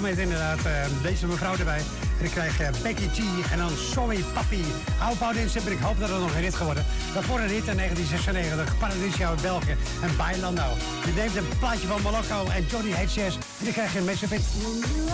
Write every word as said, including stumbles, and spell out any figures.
met inderdaad uh, deze mevrouw erbij. En ik krijg uh, Becky G en dan Sorry Papi. Hou Paudinsen, ik hoop dat het nog een hit geworden. Daarvoor een hit in negentien zesennegentig. Paradisio uit België en Bailando. Je neemt een plaatje van Moloko en Johnny H S. En dan krijg je een match-up in.